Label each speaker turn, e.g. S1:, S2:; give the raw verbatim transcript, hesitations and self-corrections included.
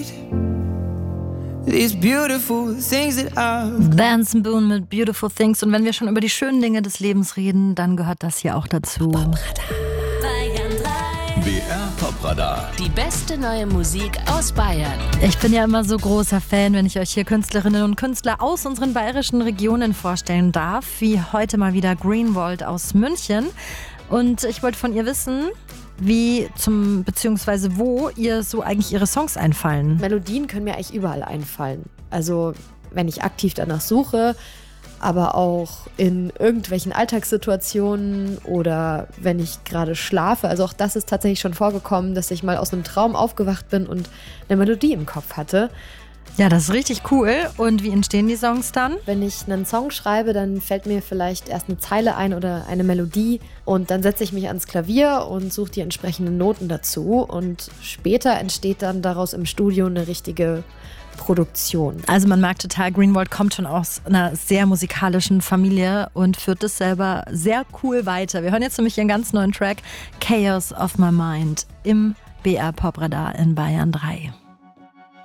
S1: These beautiful things that I've
S2: Benson Boone mit Beautiful Things. Und wenn wir schon über die schönen Dinge des Lebens reden, dann gehört das hier auch dazu.
S3: B R Popradar.
S4: Die beste neue Musik aus Bayern.
S2: Ich bin ja immer so großer Fan, wenn ich euch hier Künstlerinnen und Künstler aus unseren bayerischen Regionen vorstellen darf, wie heute mal wieder Greenwald aus München. Und ich wollte von ihr wissen, wie zum beziehungsweise wo ihr so eigentlich ihre Songs einfallen.
S5: Melodien können mir eigentlich überall einfallen. Also wenn ich aktiv danach suche, aber auch in irgendwelchen Alltagssituationen oder wenn ich gerade schlafe. Also auch das ist tatsächlich schon vorgekommen, dass ich mal aus einem Traum aufgewacht bin und eine Melodie im Kopf hatte.
S2: Ja, das ist richtig cool. Und wie entstehen die Songs dann?
S5: Wenn ich einen Song schreibe, dann fällt mir vielleicht erst eine Zeile ein oder eine Melodie und dann setze ich mich ans Klavier und suche die entsprechenden Noten dazu und später entsteht dann daraus im Studio eine richtige Produktion.
S2: Also man merkt total, Greenwald kommt schon aus einer sehr musikalischen Familie und führt das selber sehr cool weiter. Wir hören jetzt nämlich ihren ganz neuen Track Chaos of My Mind im B R Popradar in Bayern drei.